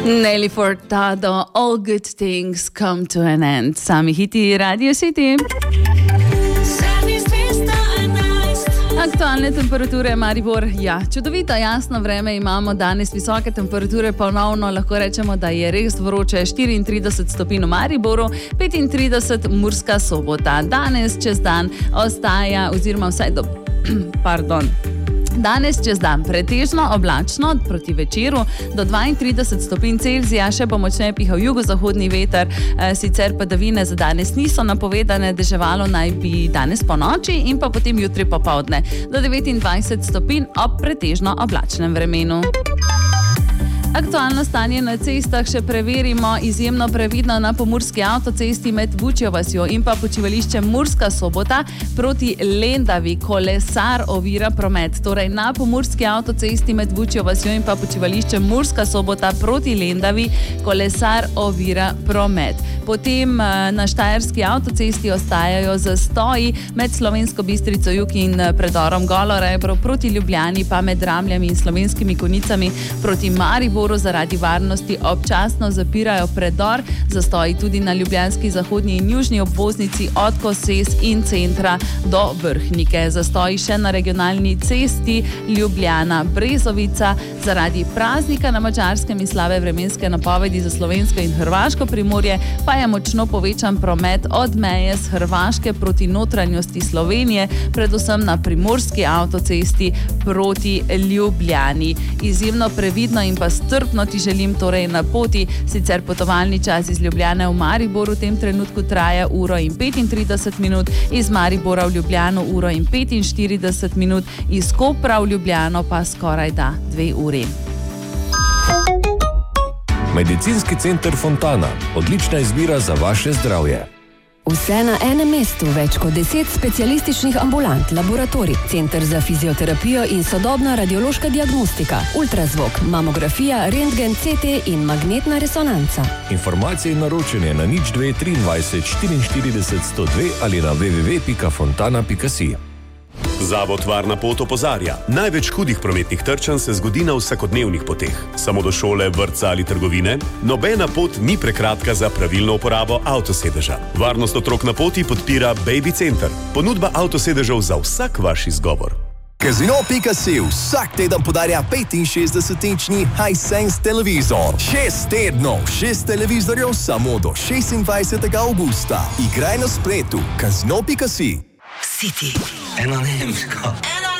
Nelly Furtado, all good things come to an end. Sami hiti Radio City. Aktualne temperature Maribor, ja, čudovito jasno vreme imamo danes, visoke temperature ponovno, lahko rečemo, da je res vroče, 34 stopinj v Mariboru, 35 Murska Sobota. Danes čez dan ostaja, oziroma vsaj do, Danes čez dan pretežno oblačno, proti večeru do 32 stopinj Celzija, še bo močneje pihal jugozahodni veter, sicer padavine za danes niso napovedane, deževalo naj bi danes po noči in pa potem jutri popoldne do 29 stopinj ob pretežno oblačnem vremenu. Aktualno stanje na cestah še preverimo, izjemno previdno na pomurski avtocesti med Vučjo vasjo in pa počivališčem Murska Sobota proti Lendavi. Kolesar ovira promet. Torej na pomurski avtocesti med Vučjo vasjo in pa počivališčem Murska Sobota proti Lendavi kolesar ovira promet. Potem na štajerski avtocesti ostajajo zastoji med Slovensko Bistrico jug in predorom Golo Rebro proti Ljubljani, pa med Ramljami in Slovenskimi Konicami proti Mariboru zaradi varnosti občasno zapirajo predor, zastoji tudi na ljubljanski zahodni in južni obvoznici od Koses in centra do Vrhnike. Zastoji še na regionalni cesti Ljubljana-Brezovica zaradi praznika na Madžarskem in slabe vremenske napovedi za slovensko in hrvaško Primorje, pa je močno povečan promet od meje z Hrvaške proti notranjosti Slovenije, predvsem na primorski avtocesti proti Ljubljani. Izjemno previdno in pa strpno ti želim torej na poti, sicer potovalni čas iz Ljubljane v Mariboru v tem trenutku traja 1:35 minut, iz Maribora v Ljubljano 1:45 minut, iz Kopra v Ljubljano pa skoraj da 2 uri. Medicinski center Fontana. Odlična izbira za vaše zdravje. Vse na enem mestu, več kot 10 specialističnih ambulant, laboratorij, center za fizioterapijo in sodobna radiološka diagnostika, ultrazvok, mamografija, rentgen, CT in magnetna resonanca. Informacije in naročanje na 02 23 44 102 ali na www.fontana.si. Zavod Varna pot opozarja. Največ hudih prometnih trčanj se zgodi na vsakodnevnih poteh. Samo do šole, vrtca ali trgovine. Nobena pot ni prekratka za pravilno uporabo avtosedeža. Varnost otrok na poti podpira Baby Center. Ponudba avtosedežev za vsak vaš izgovor. Casino.si vsak teden podarja 65-inčni Hisense televizor. 6 tednov, 6 televizorjev samo do 26. augusta. Igraj na spletu. Casino.si. City. Ena nemška.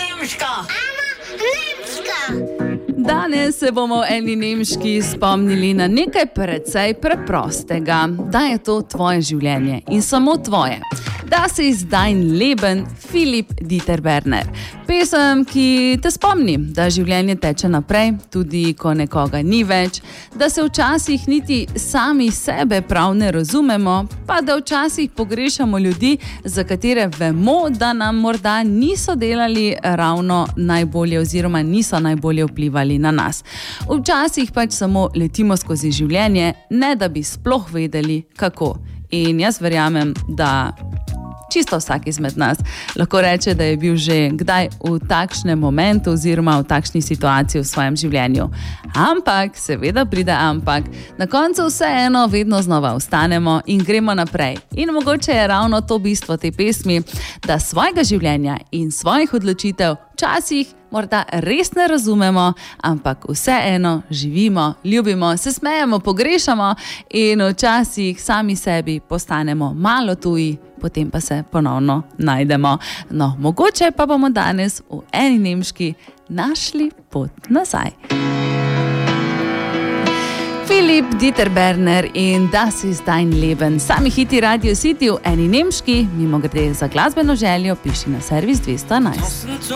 Danes se bomo eni nemški spomnili na nekaj precej preprostega, da je to tvoje življenje in samo tvoje. Das ist dein Leben, Philipp Dieter Berner. Pesem, ki te spomni, da življenje teče naprej, tudi ko nekoga ni več, da se včasih niti sami sebe prav ne razumemo, pa da včasih pogrešamo ljudi, za katere vemo, da nam morda niso delali ravno najbolje oziroma niso najbolje vplivali na nas. Včasih pač samo letimo skozi življenje, ne da bi sploh vedeli, kako. In jaz verjamem, da čisto vsak izmed nas lahko reče, da je bil že kdaj v takšnem momentu oziroma v takšni situaciji v svojem življenju. Ampak, seveda pride ampak, na koncu vseeno vedno znova vstanemo in gremo naprej. In mogoče je ravno to bistvo te pesmi, da svojega življenja in svojih odločitev včasih morda res ne razumemo, ampak vseeno živimo, ljubimo, se smejemo, pogrešamo in včasih sami sebi postanemo malo tuji, potem pa se ponovno najdemo. No, mogoče pa bomo danes v eni nemški našli pot nazaj. Philipp Dieter Berner in Das ist dein Leben. Sami hiti Radio City v eni nemški, mimogrede za glasbeno željo piši na servis 211.